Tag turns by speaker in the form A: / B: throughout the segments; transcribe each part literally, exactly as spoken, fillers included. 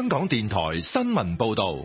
A: 香港電台新聞報道。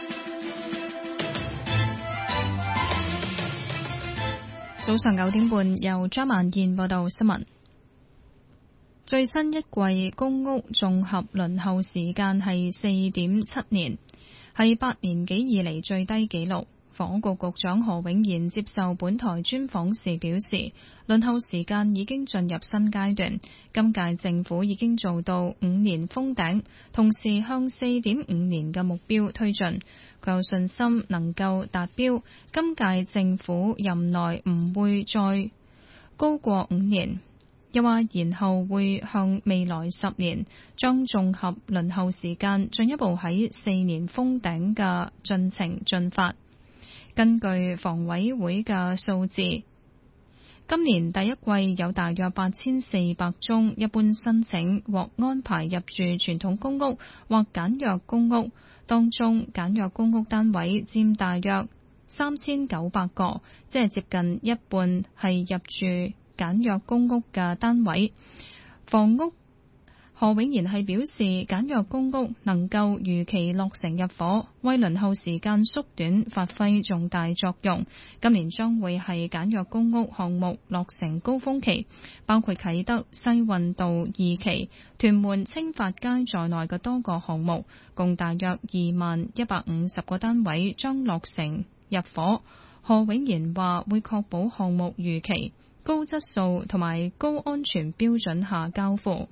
B: 早上九點半，由張萬燕報道新聞。最新一季公屋綜合輪候時間係四點七年，係八年幾以嚟最低紀錄。房屋局局長何永賢接受本台專訪時表示，輪候時間已經進入新階段，今屆政府已經做到五年封頂，同時向四點五年嘅目標推進。佢有信心能夠達標，今屆政府任內唔會再高過五年。又話然後會向未來十年將綜合輪候時間進一步喺四年封頂嘅進程進發。根據房委會嘅數字，今年第一季有大約八千四百宗一般申請獲安排入住傳統公屋或簡約公屋，當中簡約公屋單位佔大約三千九百個，即係接近一半係入住簡約公屋嘅單位。房屋何永賢係表示，簡約公屋能夠如期落成入伙，為輪候時間縮短發揮重大作用。今年將會係簡約公屋項目落成高峰期，包括啟德西運道二期、屯門青發街在內嘅多個項目，共大約二萬一百五十個單位將落成入伙。何永賢話會確保項目如期、高質素同埋高安全標準下交付。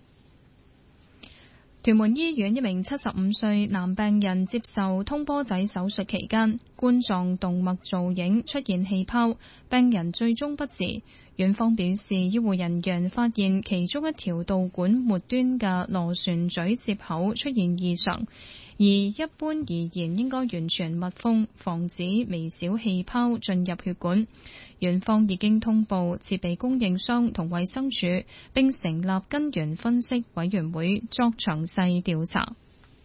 B: 屯門醫院一名七十五歲男病人接受通波仔手術期間，冠狀動脈造影出現氣泡，病人最終不治。院方表示，醫護人員發現其中一條導管末端嘅螺旋嘴接口出現異常，而一般而言應該完全密封，防止微小氣泡進入血管。院方已經通報設備供應商同衛生署，並成立根源分析委員會作詳細調查。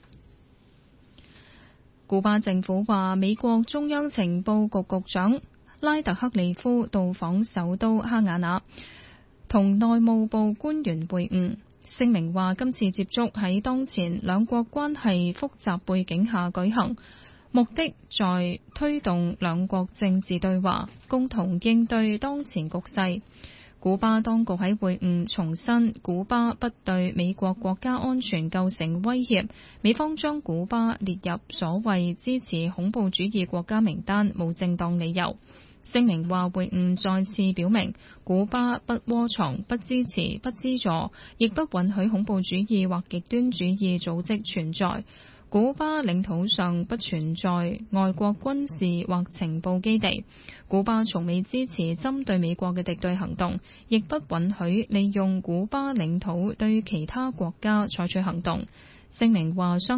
B: 古巴政府話，美國中央情報局局長拉特克利夫到訪首都哈瓦那，同內務部官員會晤。聲明話，今次接觸喺當前兩國關係複雜背景下舉行，目的在推動兩國政治對話，共同應對當前局勢。古巴當局喺會晤重申，古巴不對美國國家安全構成威脅，美方將古巴列入所謂支持恐怖主義國家名單，無正當理由。聲明話，會晤再次表明，古巴不窩藏、不支持、不資助，亦不允許恐怖主義或極端主義組織存在。古巴領土上不存在外國軍事或情報基地。古巴從未支持針對美國嘅敵對行動，亦不允許利用古巴領土對其他國家採取行動。聲明話，相